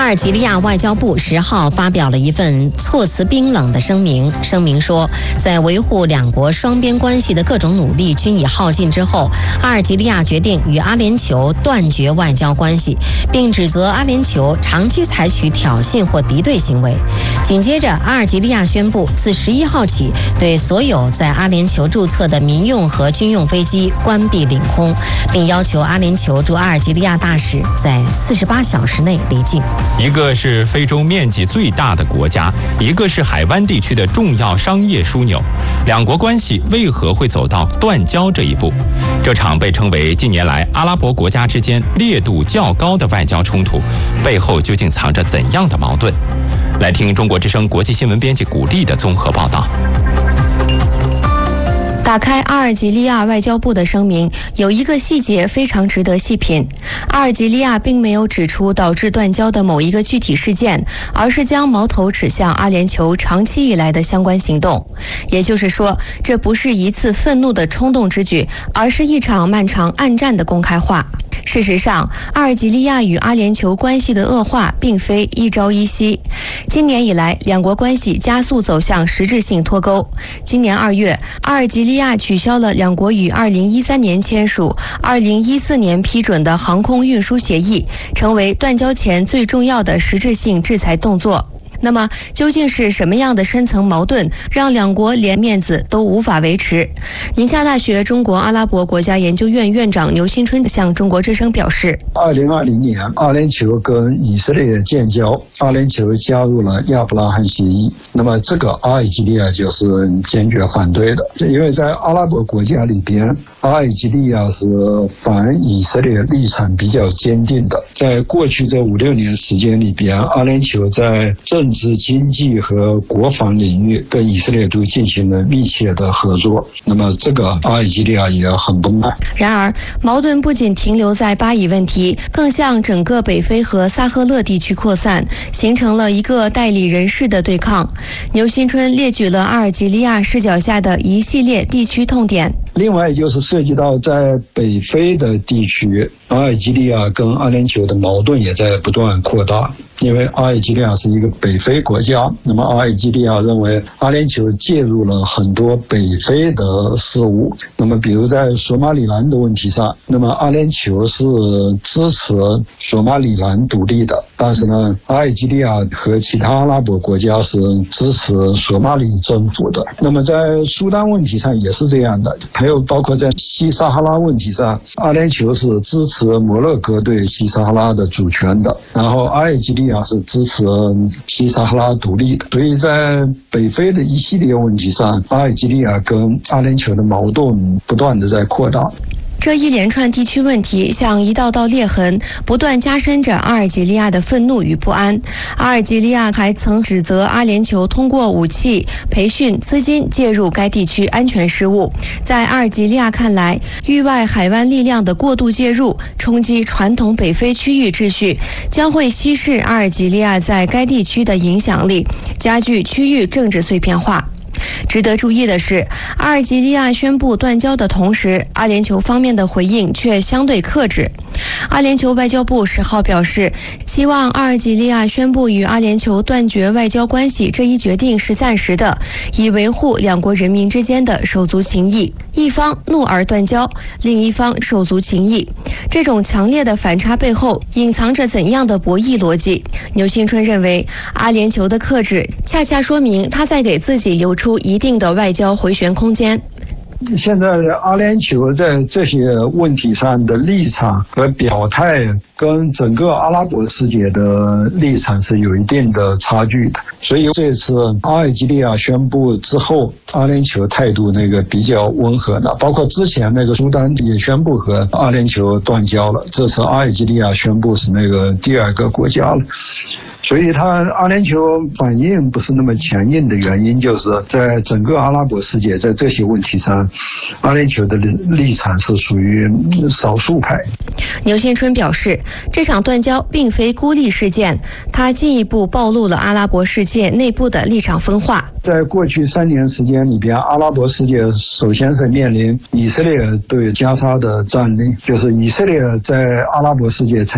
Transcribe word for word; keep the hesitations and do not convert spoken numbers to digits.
尔及利亚外交部十号发表了一份措辞冰冷的声明，声明说，在维护两国双边关系的各种努力均已耗尽之后，阿尔及利亚决定与阿联酋断绝外交关系，并指责阿联酋长期采取挑衅或敌对行为。紧接着，阿尔及利亚宣布自十一号起，对所有在阿联酋注册的民用和军用飞机关闭领空，并要求阿联酋驻阿尔及利亚大使在四十八小时内离境。 一个是非洲面积最大的国家，一个是海湾地区的重要商业枢纽，两国关系为何会走到断交这一步？这场被称为近年来阿拉伯国家之间烈度较高的外交冲突，背后究竟藏着怎样的矛盾？来听中国之声国际新闻编辑古丽的综合报道。 打开阿尔及利亚外交部的声明，有一个细节非常值得细品。阿尔及利亚并没有指出导致断交的某一个具体事件，而是将矛头指向阿联酋长期以来的相关行动。也就是说，这不是一次愤怒的冲动之举，而是一场漫长暗战的公开化。事实上，阿尔及利亚与阿联酋关系的恶化并非一朝一夕。今年以来，两国关系加速走向实质性脱钩。今年二月，阿尔及利亚取消了两国于二零一三年签署、二零一四年批准的航空运输协议，成为断交前最重要的实质性制裁动作。那么究竟是什么样的深层矛盾让两国连面子都无法维持？宁夏大学中国阿拉伯国家研究院院长牛新春向中国之声表示， 二零二零年阿联酋跟以色列建交，阿联酋加入了亚伯拉罕协议，那么这个阿尔及利亚就是坚决反对的，因为在阿拉伯国家里边，阿尔及利亚是反以色列立场比较坚定的。在过去这五六年时间里边，阿联酋在政治、经济和国防领域跟以色列都进行了密切的合作，那么这个阿尔及利亚也很不满。 然而，矛盾不仅停留在巴以问题，更向整个北非和萨赫勒地区扩散，形成了一个代理人式的对抗。牛新春列举了阿尔及利亚视角下的一系列地区痛点。 另外就是涉及到在北非的地区，阿尔及利亚跟阿联酋的矛盾也在不断扩大。因为阿尔及利亚是一个北非国家，那么阿尔及利亚认为阿联酋介入了很多北非的事务，那么比如在索马里兰的问题上，那么阿联酋是支持索马里兰独立的，但是呢，阿尔及利亚和其他阿拉伯国家是支持索马里政府的。那么在苏丹问题上也是这样的，还有包括在西撒哈拉问题上，阿联酋是支持摩洛哥对西撒哈拉的主权的，然后阿尔及利亚是支持西撒哈拉独立的。所以在北非的一系列问题上，阿尔及利亚跟阿联酋的矛盾不断的在扩大。 这一连串地区问题像一道道裂痕，不断加深着阿尔及利亚的愤怒与不安。阿尔及利亚还曾指责阿联酋通过武器、培训、资金介入该地区安全事务。在阿尔及利亚看来，域外海湾力量的过度介入，冲击传统北非区域秩序，将会稀释阿尔及利亚在该地区的影响力，加剧区域政治碎片化。值得注意的是，阿尔及利亚宣布断交的同时，阿联酋方面的回应却相对克制。阿联酋外交部十号表示，希望阿尔及利亚宣布与阿联酋断绝外交关系这一决定是暂时的，以维护两国人民之间的手足情谊。一方怒而断交，另一方手足情谊，这种强烈的反差背后隐藏着怎样的博弈逻辑？牛新春认为，阿联酋的克制恰恰说明他在给自己留出一定的外交回旋空间。 现在阿联酋在这些问题上的立场和表态跟整个阿拉伯世界的立场是有一定的差距的，所以这次阿尔及利亚宣布之后，阿联酋态度那个比较温和的，包括之前那个苏丹也宣布和阿联酋断交了，这次阿尔及利亚宣布是那个第二个国家了。所以他阿联酋反应不是那么强硬的原因，就是在整个阿拉伯世界，在这些问题上，阿联酋的立场是属于少数派。 牛新春表示，这场断交并非孤立事件，他进一步暴露了阿拉伯世界内部的立场分化。 在过去三年时间里边，阿拉伯世界首先是面临以色列对加沙的占领，就是以色列在阿拉伯世界才